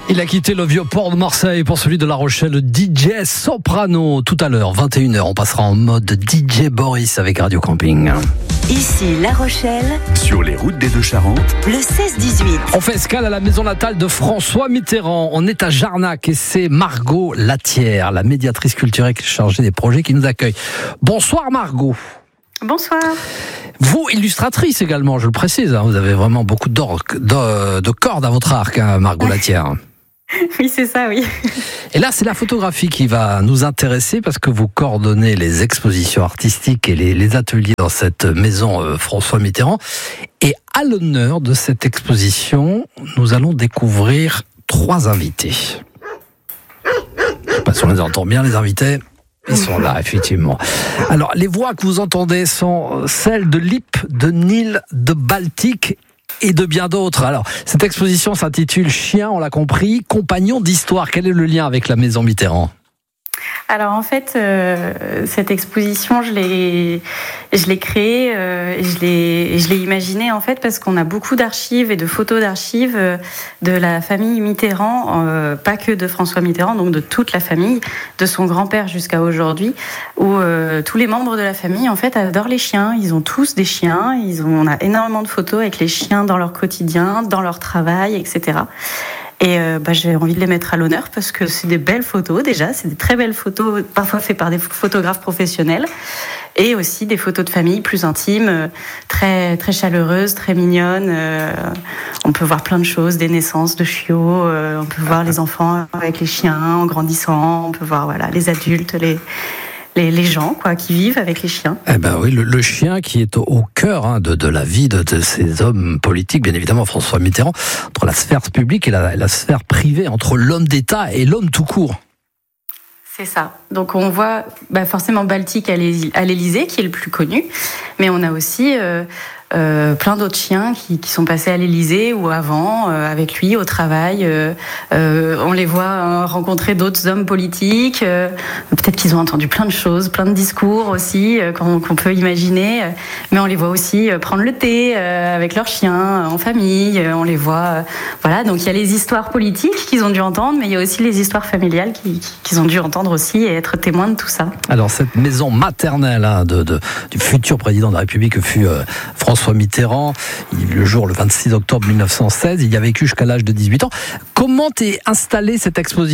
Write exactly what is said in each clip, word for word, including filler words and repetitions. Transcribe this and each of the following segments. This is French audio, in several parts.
Il a quitté le vieux port de Marseille pour celui de La Rochelle, le D J Soprano. Tout à l'heure, vingt et une heures, on passera en mode D J Boris avec Radio Camping. Ici La Rochelle, sur les routes des Deux-Charentes, le seize dix-huit. On fait escale à la maison natale de François Mitterrand. On est à Jarnac et c'est Margot Latière, la médiatrice culturelle chargée des projets, qui nous accueille. Bonsoir Margot. Bonsoir. Vous, illustratrice également, je le précise, hein, vous avez vraiment beaucoup d'orques, de, de cordes à votre arc, hein, Margot Latière. Oui, c'est ça, oui. Et là, c'est la photographie qui va nous intéresser parce que vous coordonnez les expositions artistiques et les, les ateliers dans cette maison euh, François Mitterrand. Et à l'honneur de cette exposition, nous allons découvrir trois invités. Je ne sais pas si on les entend bien, les invités. Ils sont là, effectivement. Alors, les voix que vous entendez sont celles de Lip, de Nil, de Baltique et de bien d'autres. Alors, cette exposition s'intitule Chien, on l'a compris, compagnon d'histoire. Quel est le lien avec la maison Mitterrand ? Alors en fait, euh, cette exposition, je l'ai, je l'ai créée, euh, je l'ai, je l'ai imaginée en fait parce qu'on a beaucoup d'archives et de photos d'archives euh, de la famille Mitterrand, euh, pas que de François Mitterrand, donc de toute la famille, de son grand-père jusqu'à aujourd'hui, où euh, tous les membres de la famille en fait adorent les chiens. Ils ont tous des chiens. Ils ont, on a énormément de photos avec les chiens dans leur quotidien, dans leur travail, et cetera. Et euh, bah, j'ai envie de les mettre à l'honneur parce que c'est des belles photos déjà, c'est des très belles photos, parfois faites par des photographes professionnels, et aussi des photos de famille plus intimes, très très chaleureuses, très mignonnes. Euh, on peut voir plein de choses, des naissances de chiots, euh, on peut voir les enfants avec les chiens en grandissant, on peut voir voilà les adultes, les Les, les gens quoi, qui vivent avec les chiens. Eh ben oui, le, le chien qui est au, au cœur hein, de, de la vie de, de ces hommes politiques, bien évidemment François Mitterrand, entre la sphère publique et la, et la sphère privée, entre l'homme d'État et l'homme tout court. C'est ça. Donc on voit bah forcément Baltique à l'Élysée, qui est le plus connu, mais on a aussi euh, euh, plein d'autres chiens qui, qui sont passés à l'Élysée ou avant, euh, avec lui au travail. Euh, euh, on les voit euh, rencontrer d'autres hommes politiques. Euh, peut-être qu'ils ont entendu plein de choses, plein de discours aussi euh, qu'on, qu'on peut imaginer. Mais on les voit aussi euh, prendre le thé euh, avec leurs chiens, euh, en famille. Euh, on les voit, euh, voilà. Donc il y a les histoires politiques qu'ils ont dû entendre, mais il y a aussi les histoires familiales qui, qui, qu'ils ont dû entendre aussi et être témoins de tout ça. Alors cette maison maternelle hein, de, de, du futur président de la République que fut euh, François Mitterrand, il est le jour le vingt-six octobre mille neuf cent seize, il y a vécu jusqu'à l'âge de dix-huit ans. Comment est installée cette exposition ?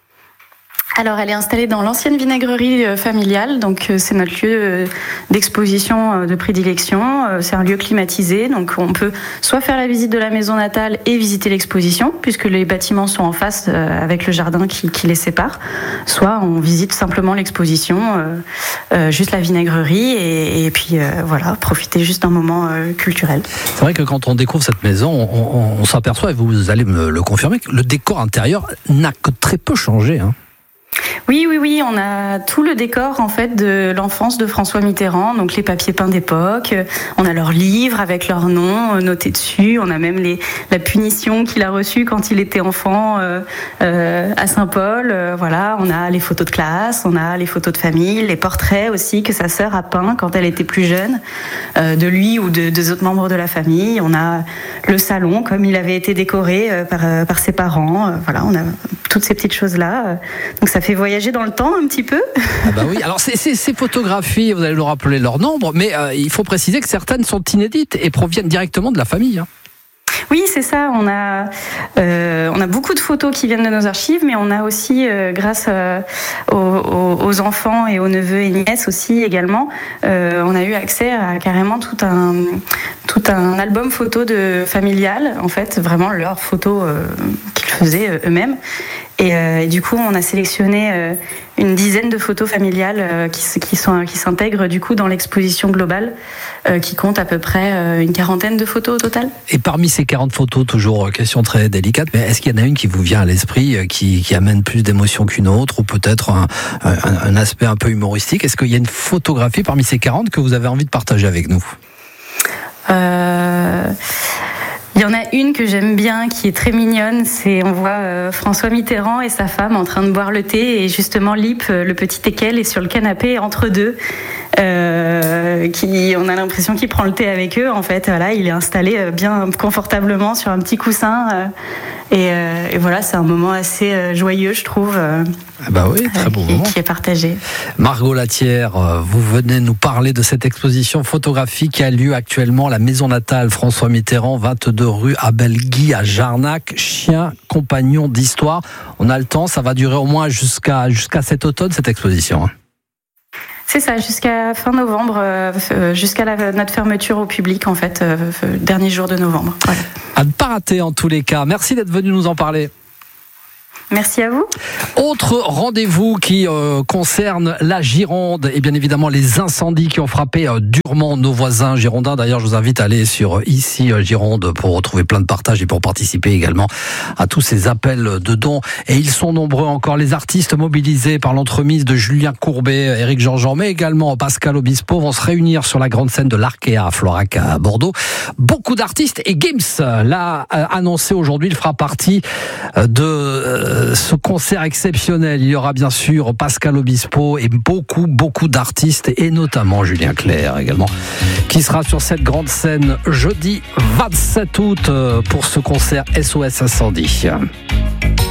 Alors, elle est installée dans l'ancienne vinaigrerie familiale, donc c'est notre lieu d'exposition de prédilection. C'est un lieu climatisé, donc on peut soit faire la visite de la maison natale et visiter l'exposition, puisque les bâtiments sont en face avec le jardin qui, qui les sépare, soit on visite simplement l'exposition, euh, juste la vinaigrerie, et, et puis euh, voilà, profiter juste d'un moment euh, culturel. C'est vrai que quand on découvre cette maison, on, on, on s'aperçoit, et vous allez me le confirmer, que le décor intérieur n'a que très peu changé, hein. Oui, oui, oui, on a tout le décor en fait de l'enfance de François Mitterrand, donc les papiers peints d'époque, on a leurs livres avec leurs noms notés dessus, on a même les, la punition qu'il a reçue quand il était enfant euh, euh, à Saint-Paul, euh, voilà, on a les photos de classe, on a les photos de famille, les portraits aussi que sa sœur a peints quand elle était plus jeune, euh, de lui ou de, des autres membres de la famille, on a le salon comme il avait été décoré euh, par, euh, par ses parents, euh, voilà, on a toutes ces petites choses-là, euh, donc ça fait voyager dans le temps un petit peu. Ah bah oui. Alors c'est, c'est, ces photographies, vous allez nous rappeler leur nombre, mais euh, il faut préciser que certaines sont inédites et proviennent directement de la famille. Hein. Oui, c'est ça. On a, euh, on a beaucoup de photos qui viennent de nos archives, mais on a aussi, euh, grâce euh, aux, aux enfants et aux neveux et nièces aussi également, euh, on a eu accès à carrément tout un, tout un album photo de familial, en fait, vraiment leurs photos euh, qu'ils faisaient eux-mêmes. Et, euh, et du coup, on a sélectionné euh, une dizaine de photos familiales euh, qui, qui, sont, qui s'intègrent du coup dans l'exposition globale, euh, qui compte à peu près euh, une quarantaine de photos au total. Et parmi ces quarante photos, toujours question très délicate, mais est-ce qu'il y en a une qui vous vient à l'esprit, qui, qui amène plus d'émotion qu'une autre, ou peut-être un, un, un aspect un peu humoristique ? Est-ce qu'il y a une photographie parmi ces quarante que vous avez envie de partager avec nous ? Euh... Il y en a une que j'aime bien, qui est très mignonne. C'est, on voit euh, François Mitterrand et sa femme en train de boire le thé, et justement Lip, le petit teckel, est sur le canapé entre deux. euh, qui, on a l'impression qu'il prend le thé avec eux. En fait, voilà, il est installé bien confortablement sur un petit coussin. Euh, et, euh, et voilà, c'est un moment assez euh, joyeux, je trouve. Euh, ah bah oui, très beau qui, moment. Qui est partagé. Margot Latière, vous venez nous parler de cette exposition photographique qui a lieu actuellement à la maison natale François Mitterrand, vingt-deux rue Abel Guy à Jarnac. Chien compagnon d'histoire. On a le temps, ça va durer au moins jusqu'à jusqu'à cet automne, cette exposition. C'est ça, jusqu'à fin novembre, euh, jusqu'à la, notre fermeture au public, en fait, euh, dernier jour de novembre. Voilà. À ne pas rater en tous les cas. Merci d'être venu nous en parler. Merci à vous. Autre rendez-vous qui euh, concerne la Gironde et bien évidemment les incendies qui ont frappé euh, durement nos voisins girondins. D'ailleurs, je vous invite à aller sur euh, Ici euh, Gironde pour retrouver plein de partages et pour participer également à tous ces appels de dons. Et ils sont nombreux encore, les artistes mobilisés par l'entremise de Julien Courbet, Éric Jean-Jean, mais également Pascal Obispo vont se réunir sur la grande scène de l'Arkea à Florac à Bordeaux. Beaucoup d'artistes et Gims l'a euh, annoncé aujourd'hui, il fera partie euh, de... Euh, ce concert exceptionnel. Il y aura bien sûr Pascal Obispo et beaucoup, beaucoup d'artistes et notamment Julien Clerc également, qui sera sur cette grande scène jeudi vingt-sept août pour ce concert S O S Incendie.